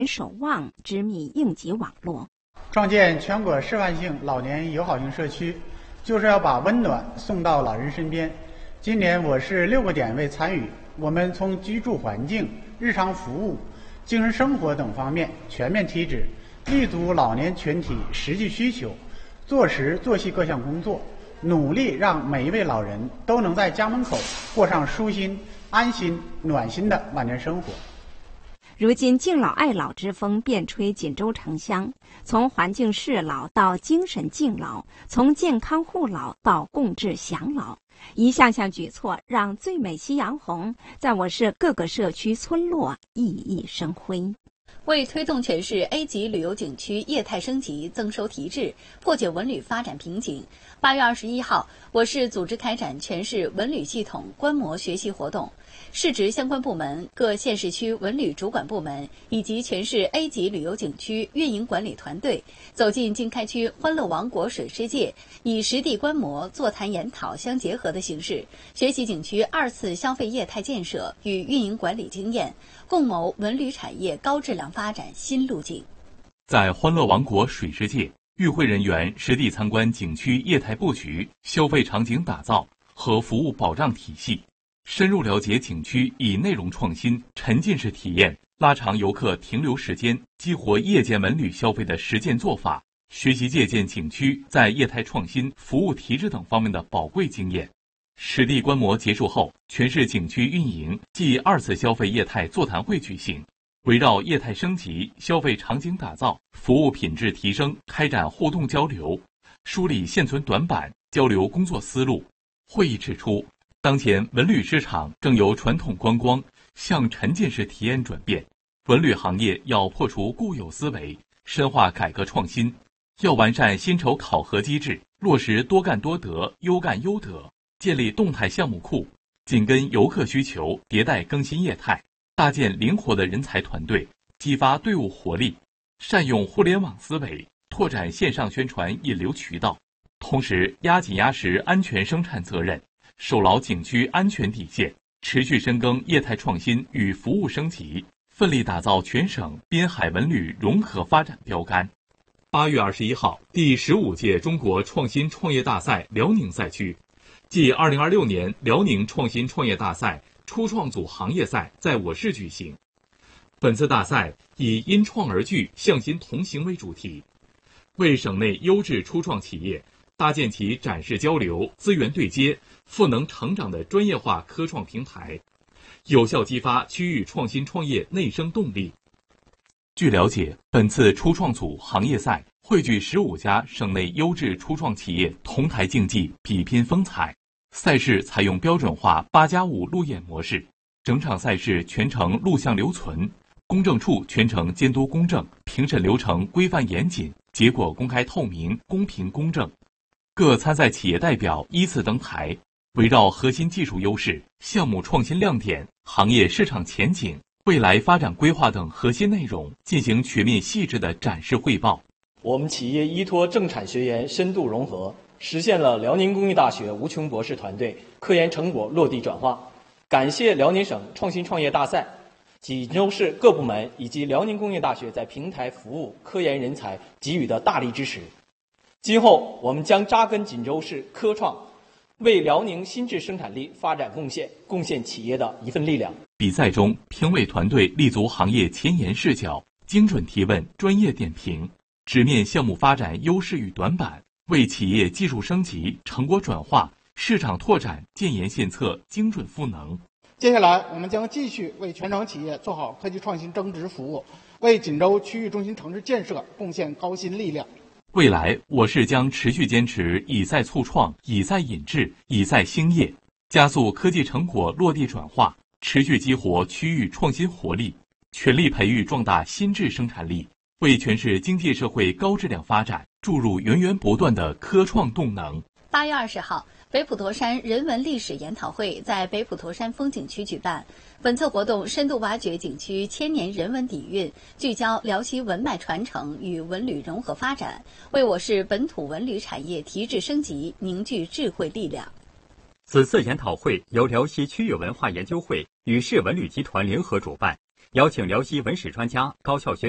守望织密应急网络。 创建全国示范性老年友好型社区，就是要把温暖送到老人身边。今年我市6个点位参与，我们从居住环境、日常服务、精神生活等方面全面提质，立足老年群体实际需求，做实做细各项工作，努力让每一位老人都能在家门口过上舒心、安心、暖心的晚年生活。 如今敬老爱老之风遍吹锦州城乡，从环境适老到精神敬老，从健康护老到共治享老，一项项举措让最美夕阳红在我市各个社区村落熠熠生辉。 为推动全市 A 级旅游景区业态升级、增收提质，破解文旅发展瓶颈，8月21号，我市组织开展全市文旅系统观摩学习活动。市直相关部门、各县市区文旅主管部门以及全市 A 级旅游景区运营管理团队走进经开区欢乐王国水世界，以实地观摩、座谈研讨相结合的形式，学习景区2次消费业态建设与运营管理经验，共谋文旅产业高质量发展新路径。 在欢乐王国水世界，与会人员实地参观景区业态布局、消费场景打造和服务保障体系，深入了解景区以内容创新、沉浸式体验拉长游客停留时间、激活夜间文旅消费的实践做法，学习借鉴景区在业态创新、服务提质等方面的宝贵经验。实地观摩结束后，全市景区运营暨2次消费业态座谈会举行，围绕业态升级、消费场景打造、服务品质提升开展互动交流，梳理现存短板，交流工作思路。会议指出，当前文旅市场正由传统观光向沉浸式体验转变，文旅行业要破除固有思维，深化改革创新，要完善薪酬考核机制，落实多干多得、优干优得，建立动态项目库，紧跟游客需求迭代更新业态，搭建灵活的人才团队，激发队伍活力，善用互联网思维，拓展线上宣传引流渠道，同时压紧压实安全生产责任，守牢景区安全底线，持续深耕业态创新与服务升级，奋力打造全省滨海文旅融合发展标杆。8月21号，第15届中国创新创业大赛辽宁赛区暨2026年辽宁创新创业大赛初创组行业赛在我市举行。本次大赛以因创而聚、向心同行为主题，为省内优质初创企业搭建起展示交流、资源对接、赋能成长的专业化科创平台，有效激发区域创新创业内生动力。据了解，本次初创组行业赛汇聚15家省内优质初创企业同台竞技，比拼风采。赛事采用标准化8+5路演模式，整场赛事全程录像留存，公证处全程监督公证，评审流程规范严谨，结果公开透明、公平公正。各参赛企业代表依次登台，围绕核心技术优势、项目创新亮点、行业市场前景、未来发展规划等核心内容进行全面细致的展示汇报。 我们企业依托政产学研深度融合，实现了辽宁工业大学吴琼博士团队科研成果落地转化。感谢辽宁省创新创业大赛、锦州市各部门以及辽宁工业大学在平台服务科研人才给予的大力支持。今后我们将扎根锦州市科创，为辽宁新质生产力发展贡献企业的一份力量。 比赛中，评委团队立足行业前沿视角，精准提问、专业点评，直面项目发展优势与短板，为企业技术升级、成果转化、市场拓展建言献策、精准赋能。 接下来，我们将继续为全省企业做好科技创新增值服务，为锦州区域中心城市建设贡献高新力量。 未来，我市将持续坚持以赛促创、以赛引智、以赛兴业，加速科技成果落地转化，持续激活区域创新活力，全力培育壮大新质生产力，为全市经济社会高质量发展注入源源不断的科创动能。 8月20号，北普陀山人文历史研讨会在北普陀山风景区举办。本次活动深度挖掘景区千年人文底蕴，聚焦辽西文脉传承与文旅融合发展，为我市本土文旅产业提质升级凝聚智慧力量。 此次研讨会由辽西区域文化研究会与市文旅集团联合主办，邀请辽西文史专家、高校学